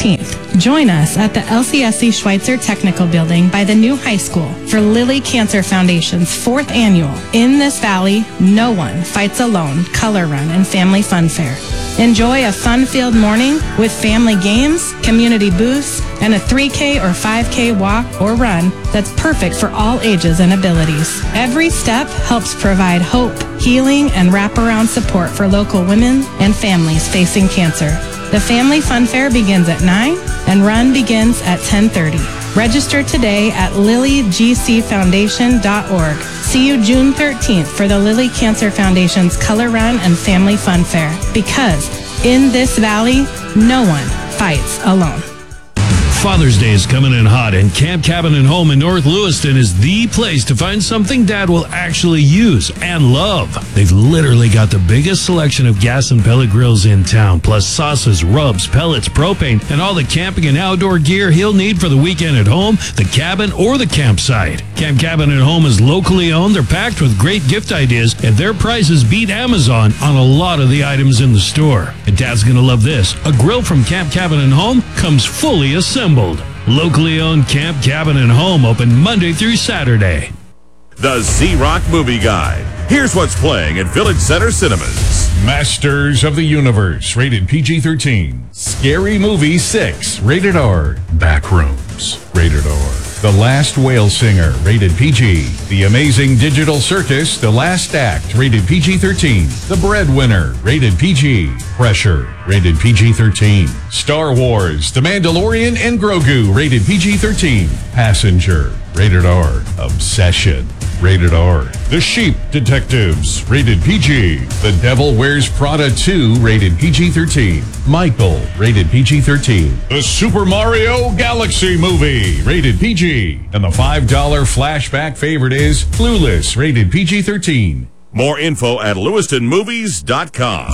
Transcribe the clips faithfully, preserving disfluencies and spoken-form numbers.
sixteenth. Join us at the L C S C Schweitzer Technical Building by the new high school for Lilly Cancer Foundation's fourth annual In This Valley, No One Fights Alone Color Run and Family Fun Fair. Enjoy a fun-filled morning with family games, community booths, and a three K or five K walk or run that's perfect for all ages and abilities. Every step helps provide hope, healing, and wraparound support for local women and families facing cancer. The Family Fun Fair begins at nine and run begins at ten thirty. Register today at lily g c foundation dot org. See you June thirteenth for the Lilly Cancer Foundation's Color Run and Family Fun Fair. Because in this valley, no one fights alone. Father's Day is coming in hot, and Camp Cabin and Home in North Lewiston is the place to find something Dad will actually use and love. They've literally got the biggest selection of gas and pellet grills in town, plus sauces, rubs, pellets, propane, and all the camping and outdoor gear he'll need for the weekend at home, the cabin, or the campsite. Camp Cabin and Home is locally owned. They're packed with great gift ideas, and their prices beat Amazon on a lot of the items in the store. And Dad's going to love this. A grill from Camp Cabin and Home comes fully assembled. Locally owned Camp Cabin and Home, open Monday through Saturday. The Z-Rock Movie Guide. Here's what's playing at Village Center Cinemas. Masters of the Universe, rated P G thirteen. Scary Movie six, rated R. Backrooms, rated R. The Last Whale Singer, rated P G. The Amazing Digital Circus, The Last Act, rated P G thirteen. The Breadwinner, rated P G. Pressure, rated P G thirteen. Star Wars, The Mandalorian and Grogu, rated P G thirteen. Passenger, rated R. Obsession, rated R. The Sheep Detectives, rated P G. The Devil Wears Prada two, rated P G thirteen. Michael, rated P G thirteen. The Super Mario Galaxy Movie, rated P G. And the five dollar flashback favorite is Clueless, rated P G thirteen. More info at lewiston movies dot com.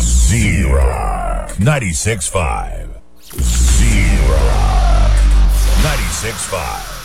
Z-Rock ninety-six point five. Z-Rock ninety-six point five.